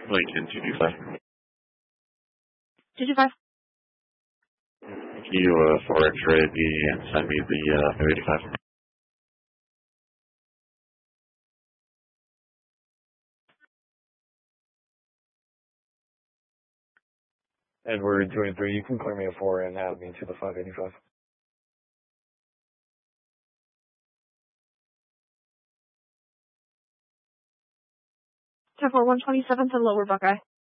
Lincoln 225. 225. Can you for X-ray me and send me the 85? Edward 23, you can clear me a 4 and have me to the 585. 10-4, 127 to lower Buckeye.